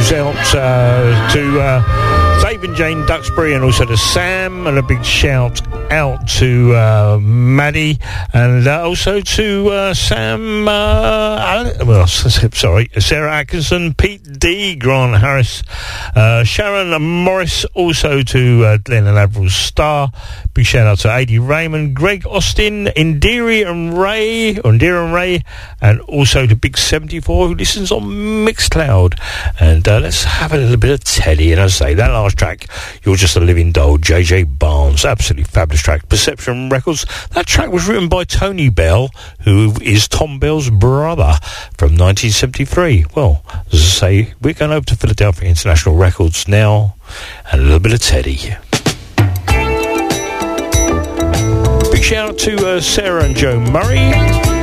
goes out to Dave and Jane Duxbury, and also to Sam, and a big shout out to Maddie, and also to Sarah Atkinson, Pete D, Grant Harris, Sharon Morris, also to Glenn and Avril Starr. Big shout out to Adi Raymond, Greg Austin, Indira and Ray, and also to Big 74 who listens on Mixcloud. And let's have a little bit of Teddy. And as I say, that last track, You're Just a Living Doll, JJ Barnes, absolutely fabulous track. Perception Records. That track was written by Tony Bell, who is Tom Bell's brother, from 1973. Well, as I say, we're going over to Philadelphia International Records now, and a little bit of Teddy. Big shout out to Sarah and Joe Murray.